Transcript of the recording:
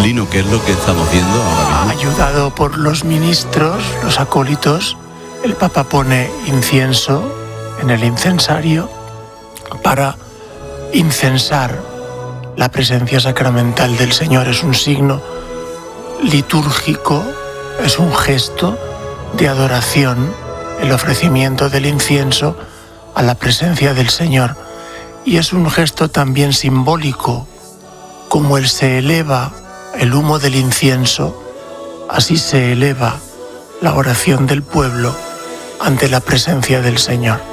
Lino, ¿qué es lo que estamos viendo ahora mismo? Ayudado por los ministros, los acólitos, el Papa pone incienso en el incensario para incensar la presencia sacramental del Señor. Es un signo litúrgico, es un gesto de adoración, el ofrecimiento del incienso a la presencia del Señor. Y es un gesto también simbólico, como se eleva el humo del incienso, así se eleva la oración del pueblo ante la presencia del Señor.